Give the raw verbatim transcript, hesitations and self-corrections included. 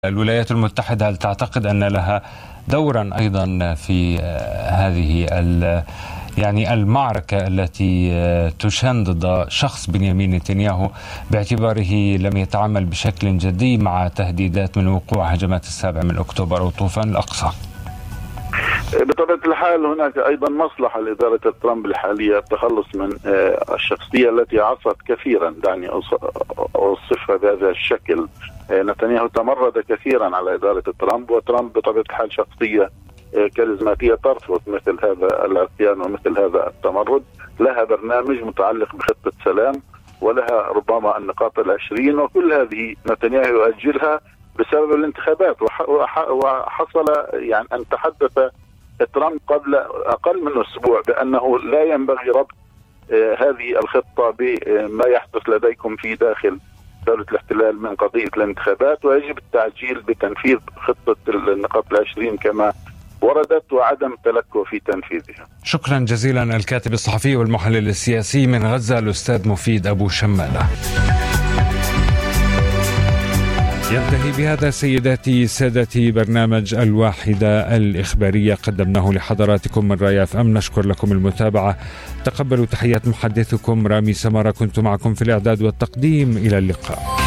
الولايات المتحدة، هل تعتقد أن لها دورا أيضا في هذه يعني المعركة التي تشن ضد شخص بنيامين نتنياهو باعتباره لم يتعامل بشكل جدي مع تهديدات من وقوع هجمات السابع من أكتوبر أو طوفان الأقصى؟ بطبيعة الحال هناك أيضا مصلحة لإدارة ترامب الحالية التخلص من الشخصية التي عصت كثيرا، دعني أوصفها بهذا الشكل. نتنياهو تمرد كثيرا على إدارة ترامب، وترامب بطبيعة الحال شخصية كاريزماتية ترفض مثل هذا العصيان ومثل هذا التمرد. لها برنامج متعلق بخطة سلام، ولها ربما النقاط العشرين، وكل هذه نتنياهو يؤجلها بسبب الانتخابات. وحصل يعني أن تحدث ترامب قبل أقل من أسبوع بأنه لا ينبغي ربط هذه الخطة بما يحدث لديكم في داخل دولة الاحتلال من قضية الانتخابات، ويجب التعجيل بتنفيذ خطة النقاط العشرين كما وردت وعدم تلكؤ في تنفيذها. شكرا جزيلا الكاتب الصحفي والمحلل السياسي من غزة الأستاذ مفيد أبو شمالة. ينتهي بهذا سيداتي سادتي برنامج الواحدة الإخبارية قدمناه لحضراتكم من رايا اف ام. نشكر لكم المتابعة، تقبلوا تحيات محدثكم رامي سمارة، كنت معكم في الإعداد والتقديم. إلى اللقاء.